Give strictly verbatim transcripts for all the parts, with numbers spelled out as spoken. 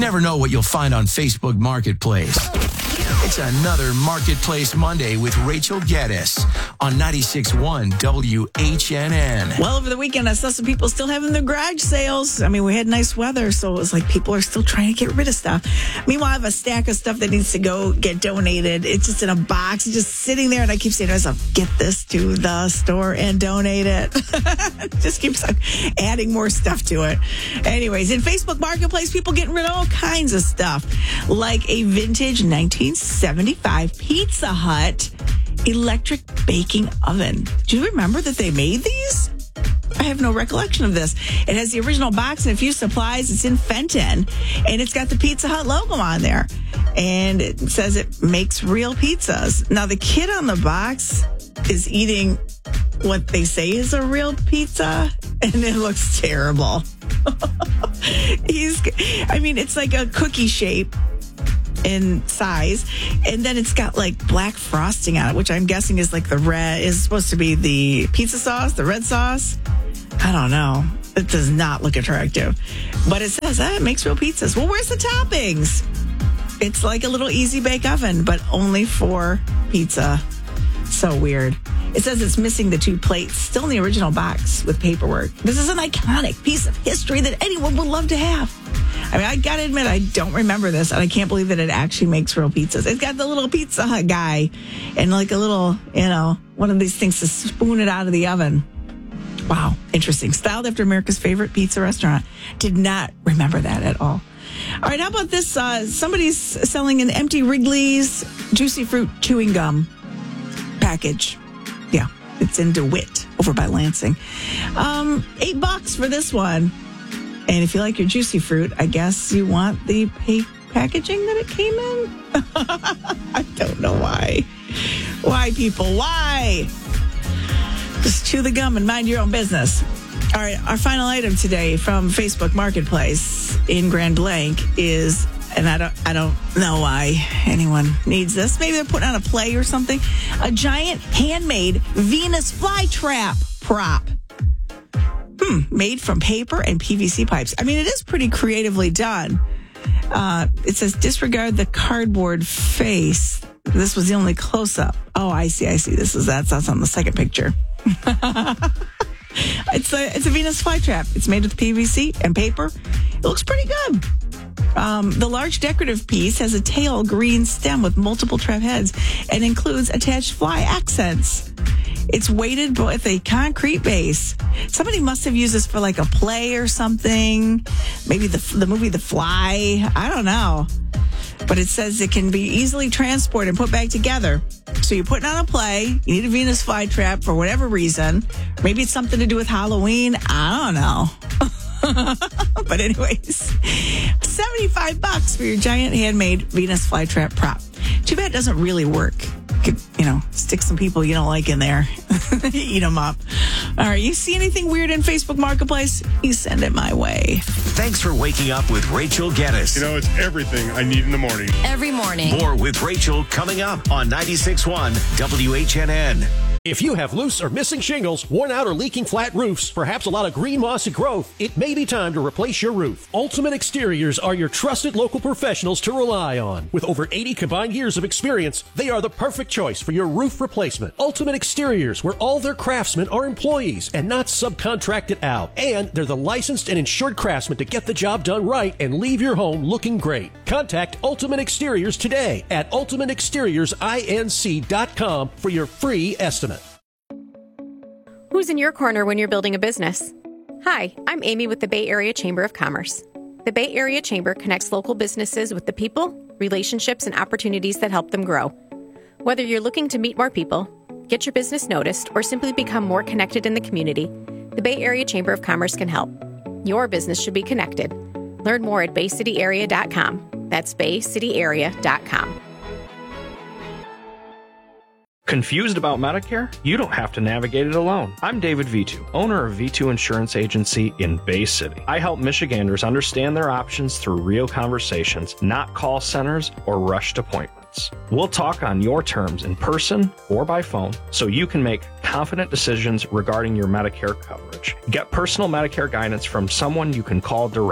never know what you'll find on Facebook Marketplace. It's another Marketplace Monday with Rachel Geddes on ninety-six point one W H N N. Well, over the weekend, I saw some people still having their garage sales. I mean, we had nice weather, so it was like people are still trying to get rid of stuff. Meanwhile, I have a stack of stuff that needs to go get donated. It's just in a box, it's just sitting there, and I keep saying to myself, get this to the store and donate it. Just keeps adding more stuff to it. Anyways, in Facebook Marketplace, people getting rid of all kinds of stuff, like a vintage nineteen seventy-five Pizza Hut electric baking oven. Do you remember that they made these? I have no recollection of this. It has the original box and a few supplies. It's in Fenton, and it's got the Pizza Hut logo on there. And it says it makes real pizzas. Now, the kid on the box is eating what they say is a real pizza, and it looks terrible. He's, I mean, it's like a cookie shape in size, and then it's got like black frosting on it, which I'm guessing is like the red, is supposed to be the pizza sauce, the red sauce. I don't know. It does not look attractive, but it says that it makes real pizzas. Well, where's the toppings? It's like a little easy bake oven, but only for pizza. So weird. It says it's missing the two plates, still in the original box with paperwork. This is an iconic piece of history that anyone would love to have. I mean, I got to admit, I don't remember this, and I can't believe that it actually makes real pizzas. It's got the little Pizza Hut guy and like a little, you know, one of these things to spoon it out of the oven. Wow, interesting. Styled after America's favorite pizza restaurant. Did not remember that at all. All right, how about this? Uh, somebody's selling an empty Wrigley's Juicy Fruit chewing gum package. Yeah, it's in DeWitt over by Lansing. Um, eight bucks for this one. And if you like your Juicy Fruit, I guess you want the pa- packaging that it came in? I don't know why. Why, people? Why? Just chew the gum and mind your own business. All right, our final item today from Facebook Marketplace in Grand Blanc is, and I don't, I don't know why anyone needs this. Maybe they're putting on a play or something. A giant handmade Venus flytrap prop. Hmm, made from paper and P V C pipes. I mean, it is pretty creatively done. Uh, it says disregard the cardboard face. This was the only close-up. Oh, I see, I see. This is that's, that's on the second picture. It's a it's a Venus flytrap. It's made with P V C and paper. It looks pretty good. Um, the large decorative piece has a tail green stem with multiple trap heads and includes attached fly accents. It's weighted with a concrete base. Somebody must have used this for like a play or something. Maybe the the movie The Fly. I don't know. But it says it can be easily transported and put back together. So you're putting on a play. You need a Venus flytrap for whatever reason. Maybe it's something to do with Halloween. I don't know. But anyways, seventy-five bucks for your giant handmade Venus flytrap prop. Too bad it doesn't really work. Could, you know, stick some people you don't like in there. Eat them up. All right, you see anything weird in Facebook Marketplace? You send it my way. Thanks for waking up with Rachel Geddes. You know, it's everything I need in the morning. Every morning. More with Rachel coming up on ninety-six point one W H N N. If you have loose or missing shingles, worn out or leaking flat roofs, perhaps a lot of green mossy growth, it may be time to replace your roof. Ultimate Exteriors are your trusted local professionals to rely on. With over eighty combined years of experience, they are the perfect choice for your roof replacement. Ultimate Exteriors, where all their craftsmen are employees and not subcontracted out. And they're the licensed and insured craftsmen to get the job done right and leave your home looking great. Contact Ultimate Exteriors today at ultimate exteriors inc dot com for your free estimate. Who's in your corner when you're building a business? Hi, I'm Amy with the Bay Area Chamber of Commerce. The Bay Area Chamber connects local businesses with the people, relationships, and opportunities that help them grow. Whether you're looking to meet more people, get your business noticed, or simply become more connected in the community, the Bay Area Chamber of Commerce can help. Your business should be connected. Learn more at bay city area dot com. That's bay city area dot com. Confused about Medicare? You don't have to navigate it alone. I'm David V two, owner of V two Insurance Agency in Bay City. I help Michiganders understand their options through real conversations, not call centers or rushed appointments. We'll talk on your terms in person or by phone so you can make confident decisions regarding your Medicare coverage. Get personal Medicare guidance from someone you can call directly.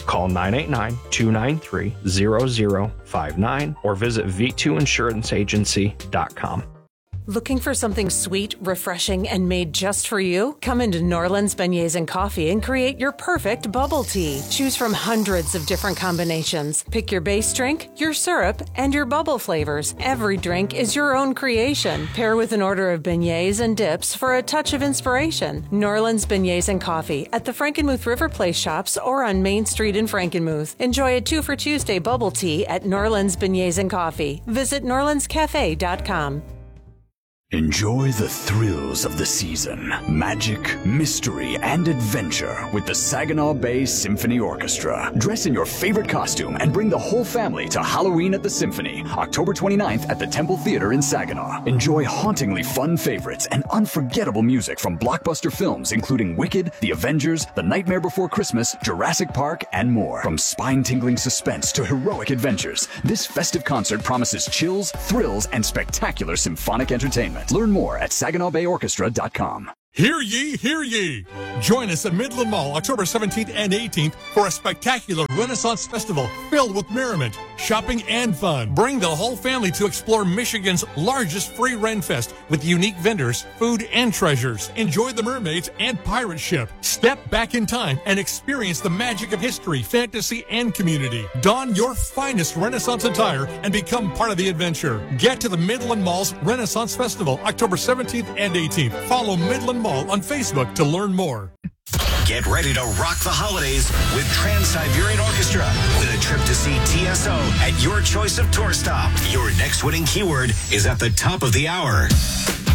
Call nine eight nine, two nine three, zero zero five nine or visit v two insurance agency dot com. Looking for something sweet, refreshing, and made just for you? Come into Norland's Beignets and Coffee and create your perfect bubble tea. Choose from hundreds of different combinations. Pick your base drink, your syrup, and your bubble flavors. Every drink is your own creation. Pair with an order of beignets and dips for a touch of inspiration. Norland's Beignets and Coffee at the Frankenmuth River Place shops or on Main Street in Frankenmuth. Enjoy a two for Tuesday bubble tea at Norland's Beignets and Coffee. Visit norlands cafe dot com. Enjoy the thrills of the season, magic, mystery, and adventure with the Saginaw Bay Symphony Orchestra. Dress in your favorite costume and bring the whole family to Halloween at the Symphony, October twenty-ninth at the Temple Theater in Saginaw. Enjoy hauntingly fun favorites and unforgettable music from blockbuster films including Wicked, The Avengers, The Nightmare Before Christmas, Jurassic Park, and more. From spine-tingling suspense to heroic adventures, this festive concert promises chills, thrills, and spectacular symphonic entertainment. Learn more at Saginaw Bay Orchestra dot com. Hear ye, hear ye! Join us at Midland Mall October seventeenth and eighteenth for a spectacular Renaissance Festival filled with merriment, shopping, and fun. Bring the whole family to explore Michigan's largest free Ren Fest with unique vendors, food, and treasures. Enjoy the mermaids and pirate ship. Step back in time and experience the magic of history, fantasy, and community. Don your finest Renaissance attire and become part of the adventure. Get to the Midland Mall's Renaissance Festival October seventeenth and eighteenth. Follow Midland Mall on Facebook to learn more. Get ready to rock the holidays with Trans-Siberian Orchestra with a trip to see T S O at your choice of tour stop. Your next winning keyword is at the top of the hour.